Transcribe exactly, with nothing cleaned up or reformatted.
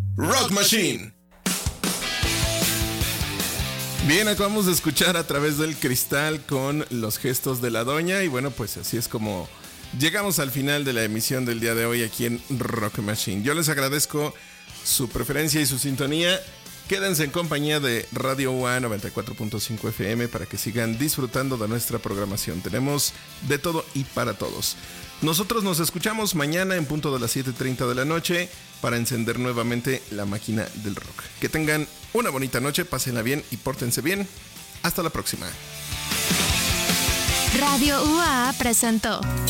Rock Machine. Bien, acabamos de escuchar A Través del Cristal con Los Gestos de la Doña. Y bueno, pues así es como llegamos al final de la emisión del día de hoy aquí en Rock Machine. Yo les agradezco su preferencia y su sintonía. Quédense en compañía de Radio U A noventa y cuatro punto cinco F M para que sigan disfrutando de nuestra programación. Tenemos de todo y para todos. Nosotros nos escuchamos mañana en punto de las siete treinta de la noche para encender nuevamente la máquina del rock. Que tengan una bonita noche, pásenla bien y pórtense bien. Hasta la próxima. Radio U A presentó